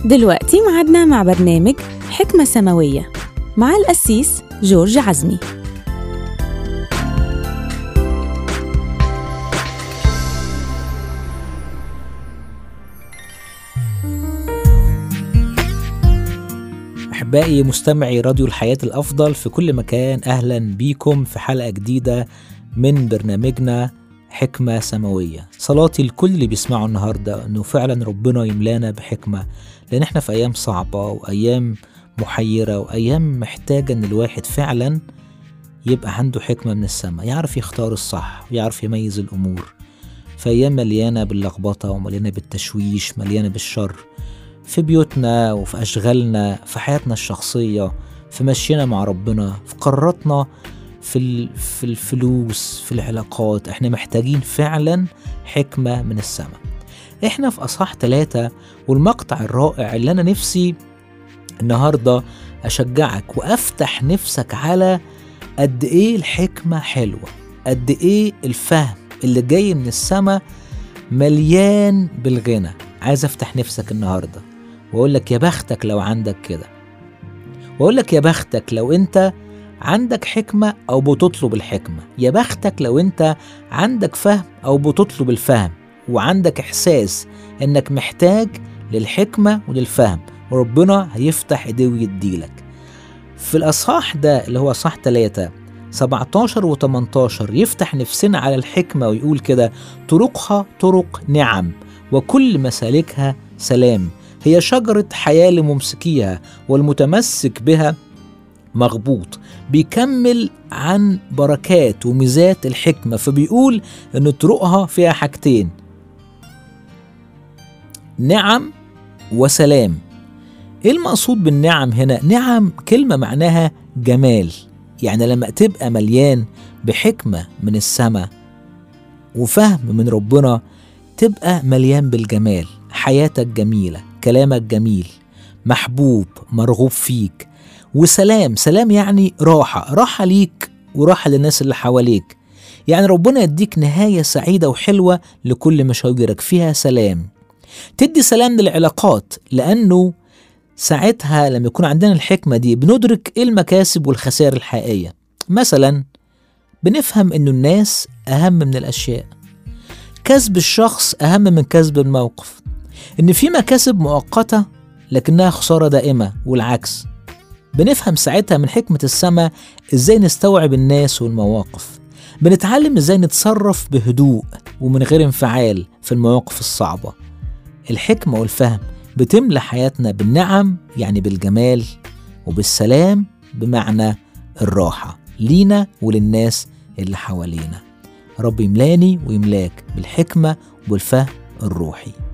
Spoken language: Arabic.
دلوقتي معادنا مع برنامج حكمة سماوية مع القسيس جورج عزمي. أحبائي مستمعي راديو الحياة الأفضل في كل مكان، أهلا بيكم في حلقة جديدة من برنامجنا حكمة سماوية. صلاتي لكل اللي بيسمعوا النهاردة أنه فعلا ربنا يملانا بحكمة، لأن احنا في أيام صعبة وأيام محيرة وأيام محتاجة أن الواحد فعلا يبقى عنده حكمة من السماء، يعرف يختار الصح ويعرف يميز الأمور في أيام مليانة باللخبطة ومليانة بالتشويش، مليانة بالشر في بيوتنا وفي أشغالنا، في حياتنا الشخصية، في مشينا مع ربنا، في قراراتنا، في الفلوس، في العلاقات. احنا محتاجين فعلا حكمة من السماء. احنا في أصحاح 3 والمقطع الرائع اللي أنا نفسي النهاردة أشجعك وأفتح نفسك على قد إيه الحكمة حلوة، قد إيه الفهم اللي جاي من السماء مليان بالغنى. عايز أفتح نفسك النهاردة وأقول لك يا بختك لو عندك كده، وأقول لك يا بختك لو أنت عندك حكمة أو بتطلب الحكمة، يا بختك لو أنت عندك فهم أو بتطلب الفهم، وعندك إحساس أنك محتاج للحكمة وللفهم، وربنا هيفتح إيديه ويديلك. في الأصحاح ده اللي هو أصحاح 3 17 و18 يفتح نفسنا على الحكمة ويقول كده: طرقها طرق نعم وكل مسالكها سلام، هي شجرة حياة لممسكيها والمتمسك بها مغبوط. بيكمل عن بركات وميزات الحكمة، فبيقول ان طرقها فيها حاجتين: نعم وسلام. ايه المقصود بالنعم هنا؟ نعم كلمة معناها جمال، يعني لما تبقى مليان بحكمة من السماء وفهم من ربنا تبقى مليان بالجمال، حياتك جميلة، كلامك جميل، محبوب، مرغوب فيك. وسلام، سلام يعني راحة ليك وراحة للناس اللي حواليك، يعني ربنا يديك نهاية سعيدة وحلوة لكل مشاويرك، فيها سلام. تدي سلام للعلاقات، لأنه ساعتها لما يكون عندنا الحكمة دي بندرك إيه المكاسب والخسائر الحقيقية. مثلا بنفهم إنه الناس أهم من الأشياء، كسب الشخص أهم من كسب الموقف، إن في مكاسب مؤقتة لكنها خسارة دائمة، والعكس. بنفهم ساعتها من حكمة السماء إزاي نستوعب الناس والمواقف، بنتعلم إزاي نتصرف بهدوء ومن غير انفعال في المواقف الصعبة. الحكمة والفهم بتملى حياتنا بالنعم، يعني بالجمال، وبالسلام بمعنى الراحة لينا وللناس اللي حوالينا. رب يملاني ويملاك بالحكمة والفهم الروحي.